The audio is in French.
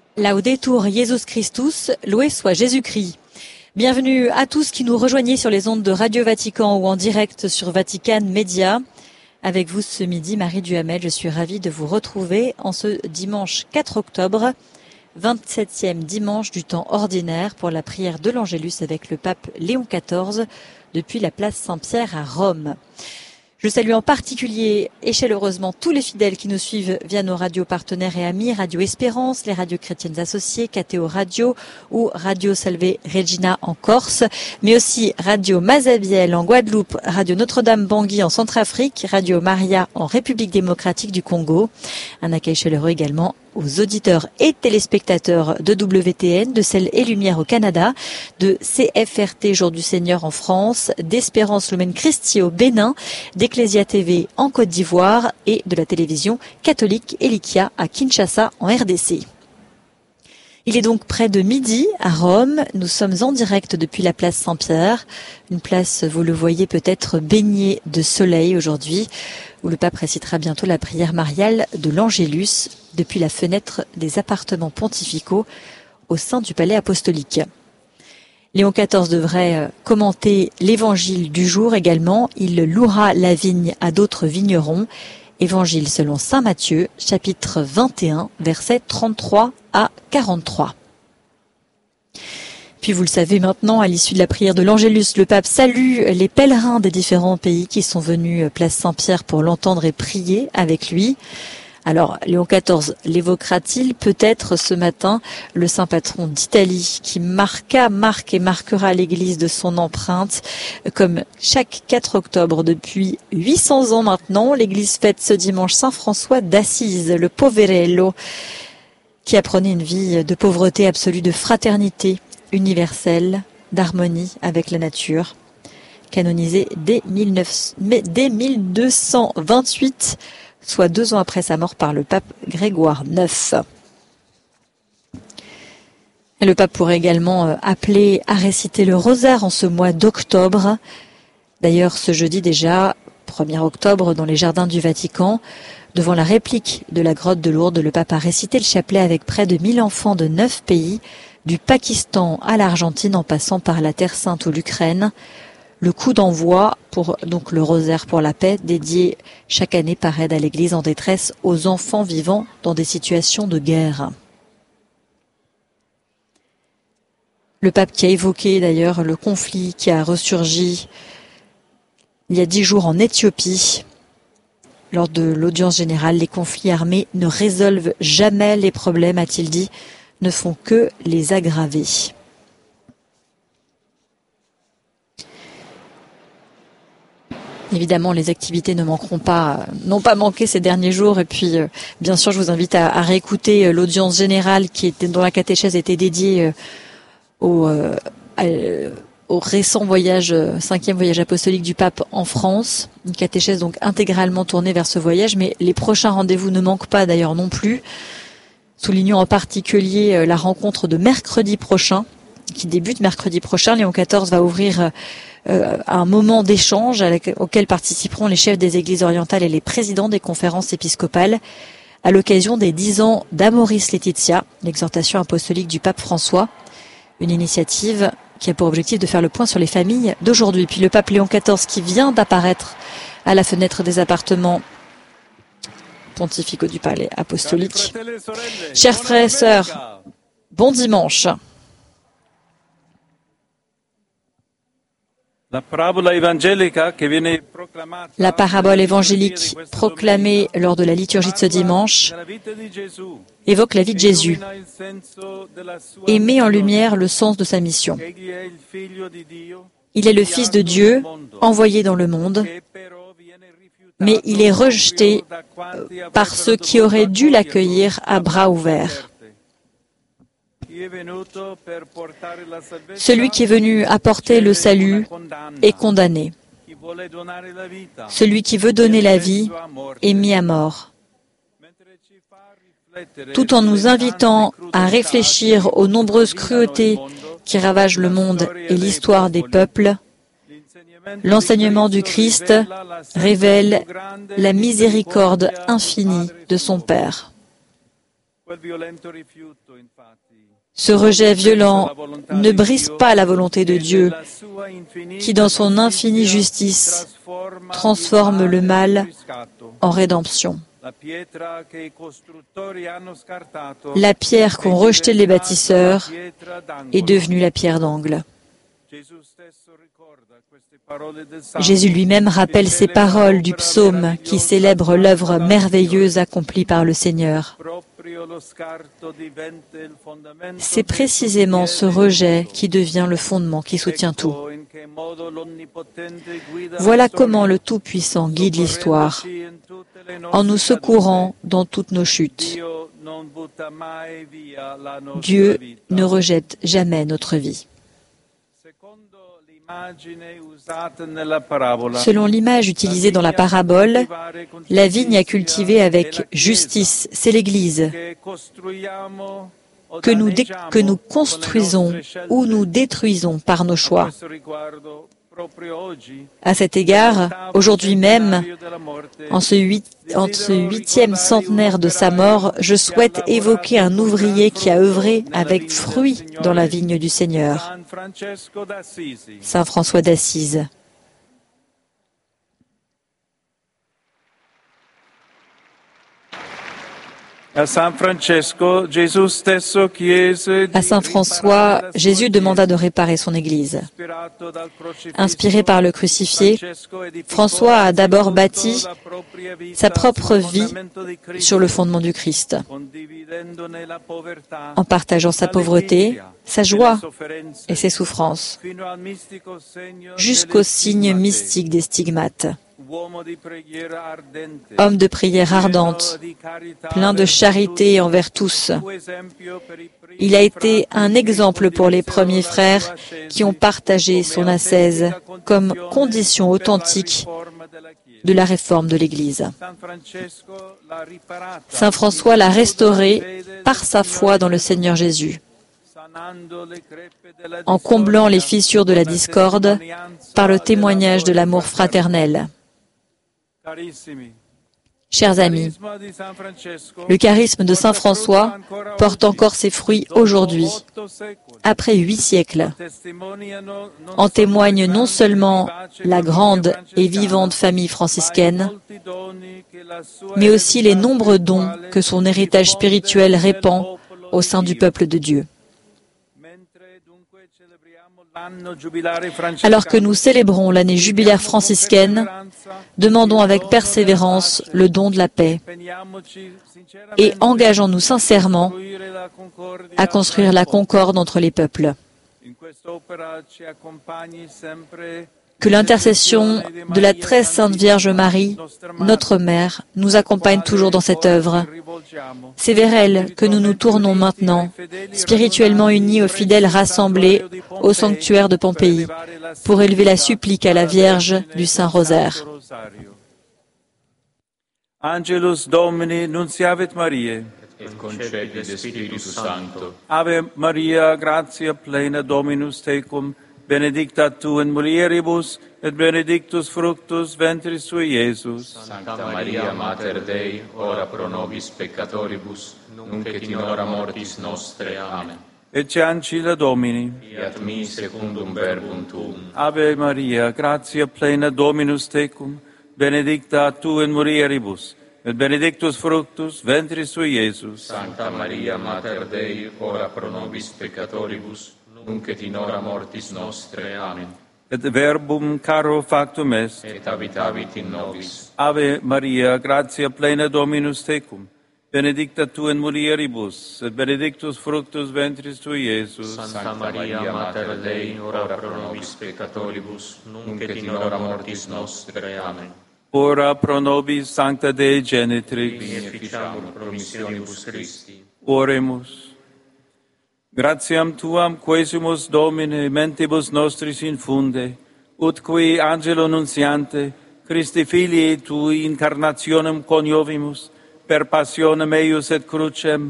Laudetur Jesus Christus, loué soit Jésus-Christ. Bienvenue à tous qui nous rejoignez sur les ondes de Radio Vatican ou en direct sur Vatican Média. Avec vous ce midi, Marie Duhamel, je suis ravie de vous retrouver en ce dimanche 4 octobre, 27e dimanche du temps ordinaire pour la prière de l'Angélus avec le pape Léon XIV depuis la place Saint-Pierre à Rome. Je salue en particulier et chaleureusement tous les fidèles qui nous suivent via nos radios partenaires et amis, Radio Espérance, les radios chrétiennes associées, KTO Radio ou Radio Salve Regina en Corse, mais aussi Radio Mazabiel en Guadeloupe, Radio Notre-Dame Bangui en Centrafrique, Radio Maria en République démocratique du Congo. Un accueil chaleureux également aux auditeurs et téléspectateurs de WTN, de Ciel et Lumière au Canada, de CFRT Jour du Seigneur en France, d'Espérance Lumen Christi au Bénin, d'Ecclesia TV en Côte d'Ivoire et de la télévision catholique Elikia à Kinshasa en RDC. Il est donc près de midi à Rome. Nous sommes en direct depuis la place Saint-Pierre, une place, vous le voyez, peut-être baignée de soleil aujourd'hui, où le pape récitera bientôt la prière mariale de l'Angélus depuis la fenêtre des appartements pontificaux au sein du palais apostolique. Léon XIV devrait commenter l'évangile du jour également. Il louera la vigne à d'autres vignerons. Évangile selon saint Matthieu, chapitre 21, versets 33 à 43. Puis vous le savez maintenant, à l'issue de la prière de l'Angélus, le pape salue les pèlerins des différents pays qui sont venus place Saint-Pierre pour l'entendre et prier avec lui. Alors, Léon XIV l'évoquera-t-il peut-être ce matin, le saint patron d'Italie qui marque et marquera l'Église de son empreinte. Comme chaque 4 octobre depuis 800 ans maintenant, l'Église fête ce dimanche Saint François d'Assise, le Poverello, qui apprenait une vie de pauvreté absolue, de fraternité universelle, d'harmonie avec la nature. Canonisé dès 1228, soit 2 ans après sa mort par le pape Grégoire IX. Et le pape pourrait également appeler à réciter le rosaire en ce mois d'octobre. D'ailleurs, ce jeudi déjà, 1er octobre, dans les jardins du Vatican, devant la réplique de la grotte de Lourdes, le pape a récité le chapelet avec près de 1000 enfants de 9 pays, du Pakistan à l'Argentine en passant par la Terre Sainte ou l'Ukraine. Le coup d'envoi pour donc le rosaire pour la paix, dédié chaque année par aide à l'Église en détresse aux enfants vivant dans des situations de guerre. Le pape qui a évoqué d'ailleurs le conflit qui a ressurgi il y a 10 jours en Éthiopie. Lors de l'audience générale, les conflits armés ne résolvent jamais les problèmes, a-t-il dit, ne font que les aggraver. Évidemment, les activités n'ont pas manqué ces derniers jours. Et puis, bien sûr, je vous invite à réécouter l'audience générale dont la catéchèse était dédiée au récent voyage, 5e voyage apostolique du pape en France. Une catéchèse donc intégralement tournée vers ce voyage. Mais les prochains rendez-vous ne manquent pas d'ailleurs non plus. Soulignons en particulier la rencontre de mercredi prochain, qui débute mercredi prochain. Léon XIV va ouvrir un moment d'échange auquel participeront les chefs des églises orientales et les présidents des conférences épiscopales à l'occasion des 10 ans d'Amoris Laetitia, l'exhortation apostolique du pape François, une initiative qui a pour objectif de faire le point sur les familles d'aujourd'hui. Puis le pape Léon XIV qui vient d'apparaître à la fenêtre des appartements pontificaux du palais apostolique. Chers frères et sœurs, bon dimanche. La parabole évangélique proclamée lors de la liturgie de ce dimanche Évoque la vie de Jésus et met en lumière le sens de sa mission. Il est le Fils de Dieu, envoyé dans le monde, mais il est rejeté par ceux qui auraient dû l'accueillir à bras ouverts. Celui qui est venu apporter le salut est condamné. Celui qui veut donner la vie est mis à mort. Tout en nous invitant à réfléchir aux nombreuses cruautés qui ravagent le monde et l'histoire des peuples, l'enseignement du Christ révèle la miséricorde infinie de son Père. Ce rejet violent ne brise pas la volonté de Dieu, qui dans son infinie justice transforme le mal en rédemption. La pierre qu'ont rejetée les bâtisseurs est devenue la pierre d'angle. Jésus lui-même rappelle ces paroles du psaume qui célèbre l'œuvre merveilleuse accomplie par le Seigneur. C'est précisément ce rejet qui devient le fondement qui soutient tout. Voilà comment le Tout-Puissant guide l'histoire, en nous secourant dans toutes nos chutes. Dieu ne rejette jamais notre vie. Selon l'image utilisée dans la parabole, la vigne à cultiver avec justice, c'est l'Église, que nous construisons ou nous détruisons par nos choix. À cet égard, aujourd'hui même, en ce 8e centenaire de sa mort, je souhaite évoquer un ouvrier qui a œuvré avec fruit dans la vigne du Seigneur, Saint François d'Assise. À Saint François, Jésus demanda de réparer son Église. Inspiré par le crucifié, François a d'abord bâti sa propre vie sur le fondement du Christ, en partageant sa pauvreté, sa joie et ses souffrances, jusqu'au signe mystique des stigmates. Homme de prière ardente, plein de charité envers tous. Il a été un exemple pour les premiers frères qui ont partagé son ascèse comme condition authentique de la réforme de l'Église. Saint François l'a restauré par sa foi dans le Seigneur Jésus, en comblant les fissures de la discorde par le témoignage de l'amour fraternel. Chers amis, le charisme de Saint François porte encore ses fruits aujourd'hui, après 8 siècles. En témoigne non seulement la grande et vivante famille franciscaine, mais aussi les nombreux dons que son héritage spirituel répand au sein du peuple de Dieu. Alors que nous célébrons l'année jubilaire franciscaine, demandons avec persévérance le don de la paix et engageons-nous sincèrement à construire la concorde entre les peuples. Que l'intercession de la très sainte Vierge Marie, notre Mère, nous accompagne toujours dans cette œuvre. C'est vers elle que nous nous tournons maintenant, spirituellement unis aux fidèles rassemblés au sanctuaire de Pompéi, pour élever la supplique à la Vierge du Saint-Rosaire. Angelus Domini nunciavit Mariae, et concepit de Spiritus Sancto. Ave Maria, gratia plena Dominus tecum, benedicta tu in mulieribus, et benedictus fructus ventris tui, Iesus. Sancta Maria, Mater Dei, ora pro nobis peccatoribus, nunc et in hora mortis nostre. Amen. Ecce ancilla Domini. Fiat mi secundum verbum tuum. Ave Maria, gratia plena Dominus tecum, benedicta tu in mulieribus, et benedictus fructus ventris tui, Iesus. Sancta Maria, Mater Dei, ora pro nobis peccatoribus, nunc et in hora mortis nostre. Amen. Et verbum caro factum est. Et habitavit in nobis. Ave Maria, gratia plena Dominus tecum, benedicta tu in mulieribus, et benedictus fructus ventris tui, Iesus. Sancta Maria, Mater Dei, ora pro nobis peccatoribus, nunc et in hora mortis nostre. Amen. Ora pro nobis Sancta Dei Genitrix. Beneficiamur promissionibus Christi. Oremus. Gratiam Tuam quesimus Domine mentibus nostris infunde, ut qui angelo nunciante, Christi Filii Tui incarnationem coniovimus, per passionem eius et crucem,